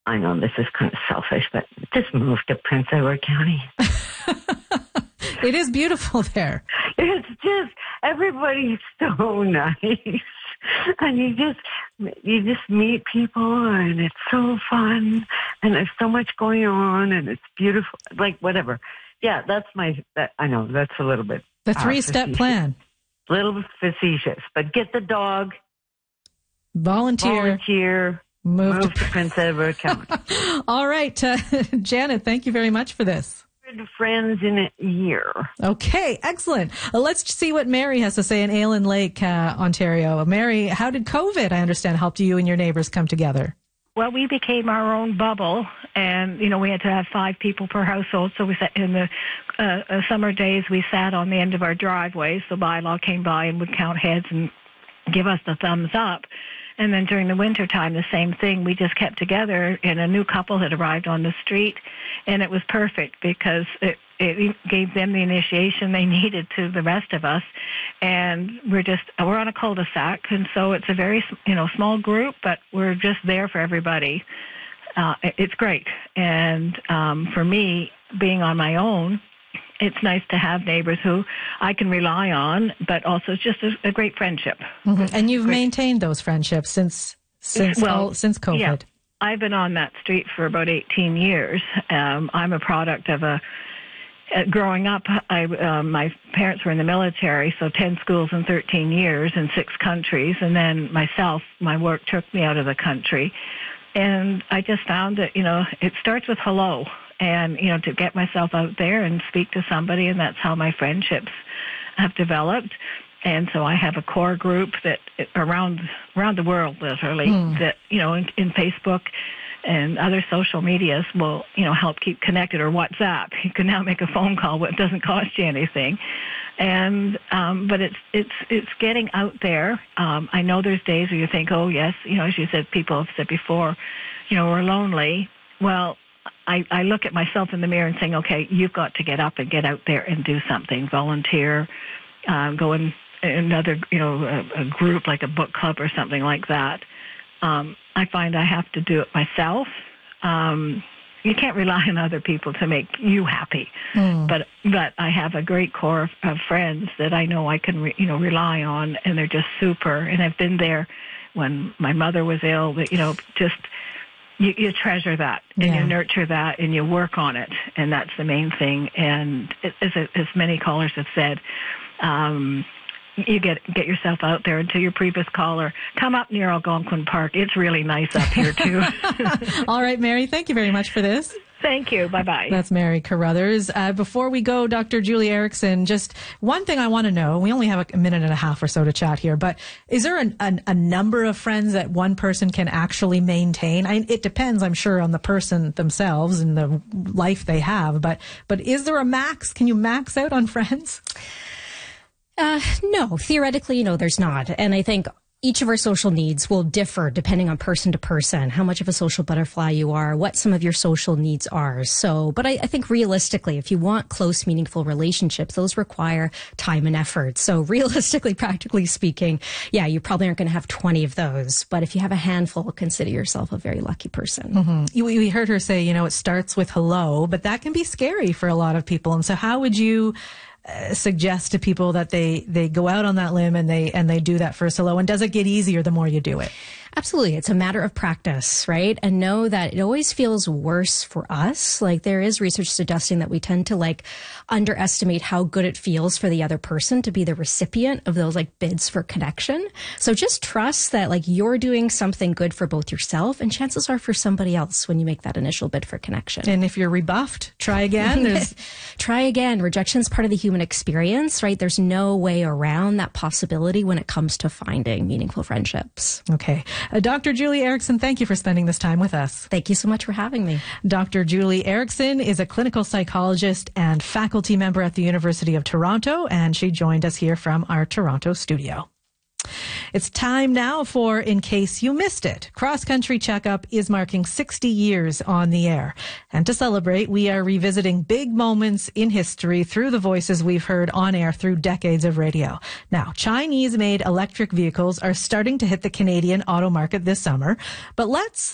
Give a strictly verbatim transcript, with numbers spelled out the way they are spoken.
I know this is kind of selfish, but just move to Prince Edward County. It is beautiful there. It's just, everybody's so nice. And you just, you just meet people and it's so fun and there's so much going on and it's beautiful. Like, whatever. Yeah, that's my, that, I know, that's a little bit. The three-step uh, plan. Little facetious, but get the dog. Volunteer. Volunteer. Move, move to, to Prince Edward County. All right. Uh, Janet, thank you very much for this. Friends in a year. Okay, excellent. Uh, let's see what Mary has to say in Aylen Lake, uh, Ontario. Mary, how did COVID, I understand, help you and your neighbors come together? Well, we became our own bubble, and, you know, we had to have five people per household, so we sat in the uh, uh, summer days, we sat on the end of our driveway, so bylaw came by and would count heads and give us the thumbs up. And then during the winter time, the same thing. We just kept together, and a new couple had arrived on the street, and it was perfect because it, it gave them the initiation they needed to the rest of us. And we're just, we're on a cul-de-sac, and so it's a very, you know, small group, but we're just there for everybody. Uh, it's great. And um, for me, being on my own, it's nice to have neighbors who I can rely on, but also it's just a, a great friendship. Mm-hmm. And you've great. maintained those friendships since since well, all, since COVID. Yeah, I've been on that street for about eighteen years. Um, I'm a product of a uh, growing up. I uh, my parents were in the military, so ten schools in thirteen years in six countries, and then myself, my work took me out of the country, and I just found that, you know, it starts with hello. And, you know, to get myself out there and speak to somebody, and that's how my friendships have developed. And so I have a core group that around around the world, literally, mm. that, you know, in, in Facebook and other social medias will, you know, help keep connected, or WhatsApp. You can now make a phone call, it doesn't cost you anything. And, um, but it's, it's, it's getting out there. Um, I know there's days where you think, oh, yes, you know, as you said, people have said before, you know, we're lonely. Well, I, I look at myself in the mirror and saying, okay, you've got to get up and get out there and do something, volunteer, uh, go in another, you know, a, a group like a book club or something like that. Um, I find I have to do it myself. Um, you can't rely on other people to make you happy, mm. but but I have a great core of, of friends that I know I can, re, you know, rely on, and they're just super. And I've been there when my mother was ill. That, you know, just. You, you treasure that, and yeah. you nurture that, and you work on it, and that's the main thing. And as, as many callers have said, um, you get get yourself out there. And to your previous caller, come up near Algonquin Park. It's really nice up here, too. All right, Mary, thank you very much for this. Thank you. Bye-bye. That's Mary Carruthers. Uh, before we go, Doctor Julie Erickson, just one thing I want to know. We only have a minute and a half or so to chat here, but is there an, an, a number of friends that one person can actually maintain? I, it depends, I'm sure, on the person themselves and the life they have, but, but is there a max? Can you max out on friends? Uh, no, theoretically, no, there's not. And I think each of our social needs will differ depending on person to person, how much of a social butterfly you are, what some of your social needs are. So, but I, I think realistically, if you want close, meaningful relationships, those require time and effort. So realistically, practically speaking, yeah, you probably aren't going to have twenty of those. But if you have a handful, consider yourself a very lucky person. Mm-hmm. You, you heard her say, you know, it starts with hello, but that can be scary for a lot of people. And so how would you Uh, suggest to people that they, they go out on that limb and they, and they do that first hello? And does it get easier the more you do it? Absolutely. It's a matter of practice, right? And know that it always feels worse for us. Like, there is research suggesting that we tend to like underestimate how good it feels for the other person to be the recipient of those like bids for connection. So just trust that like you're doing something good for both yourself and chances are for somebody else when you make that initial bid for connection. And if you're rebuffed, try again. There's... try again. Rejection is part of the human experience, right? There's no way around that possibility when it comes to finding meaningful friendships. Okay. Uh, Doctor Julie Erickson, thank you for spending this time with us. Thank you so much for having me. Doctor Julie Erickson is a clinical psychologist and faculty member at the University of Toronto, and she joined us here from our Toronto studio. It's time now for In Case You Missed It. Cross Country Checkup is marking sixty years on the air. And to celebrate, we are revisiting big moments in history through the voices we've heard on air through decades of radio. Now, Chinese-made electric vehicles are starting to hit the Canadian auto market this summer, but let's